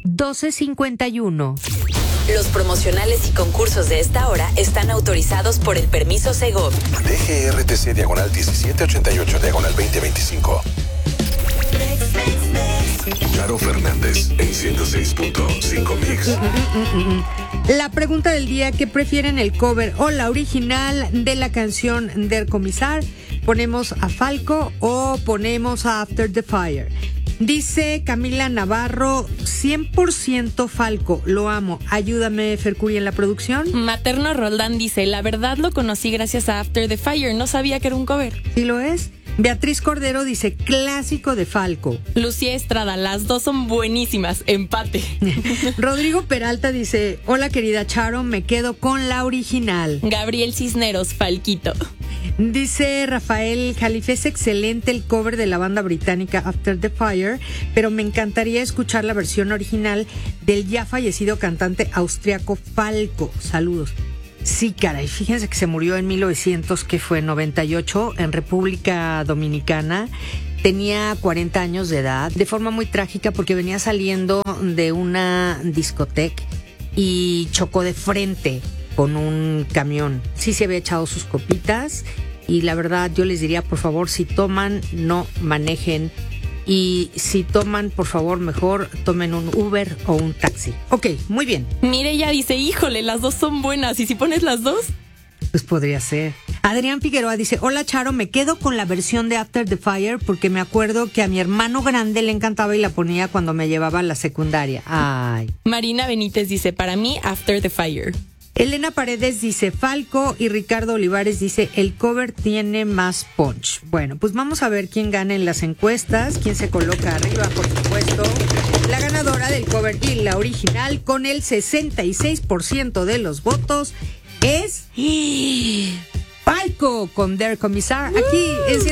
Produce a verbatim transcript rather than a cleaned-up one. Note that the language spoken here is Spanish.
doce cincuenta y uno. Los promocionales y concursos de esta hora están autorizados por el permiso Segov. D G R T C diagonal diecisiete ochenta y ocho diagonal veinte veinticinco. Charo Fernández en ciento seis punto cinco Mix. La pregunta del día: ¿qué prefieren, el cover o la original de la canción Der Kommissar? ¿Ponemos a Falco o ponemos a After the Fire? Dice Camila Navarro, cien por ciento Falco, lo amo. Ayúdame, Fercuri, en la producción. Materno Roldán dice, la verdad lo conocí gracias a After the Fire, no sabía que era un cover. ¿Sí lo es? Beatriz Cordero dice, clásico de Falco. Lucía Estrada, las dos son buenísimas, empate. Rodrigo Peralta dice, hola querida Charo, me quedo con la original. Gabriel Cisneros, Falquito. Dice Rafael Jalife, es excelente el cover de la banda británica After the Fire, pero me encantaría escuchar la versión original del ya fallecido cantante austriaco Falco. Saludos. Sí, caray, fíjense que se murió en mil novecientos, que fue noventa y ocho, en República Dominicana. Tenía cuarenta años de edad, de forma muy trágica porque venía saliendo de una discoteca y chocó de frente con un camión. Sí se había echado sus copitas y la verdad yo les diría, por favor, si toman, no manejen. Y si toman, por favor, mejor tomen un Uber o un taxi. Ok, muy bien. Mireya dice, híjole, las dos son buenas. ¿Y si pones las dos? Pues podría ser. Adrián Figueroa dice, hola Charo, me quedo con la versión de After the Fire porque me acuerdo que a mi hermano grande le encantaba y la ponía cuando me llevaba a la secundaria. Ay. Marina Benítez dice, para mí, After the Fire. Elena Paredes dice Falco y Ricardo Olivares dice el cover tiene más punch. Bueno, pues vamos a ver quién gana en las encuestas, quién se coloca arriba, por supuesto. La ganadora del cover y la original con el sesenta y seis por ciento de los votos es Falco con Der Kommissar. Aquí en